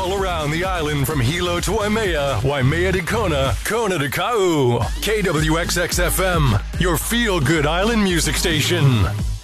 all around the island from Hilo to Waimea, Waimea to Kona, Kona to Kau. KWXX-FM, your feel-good island music station.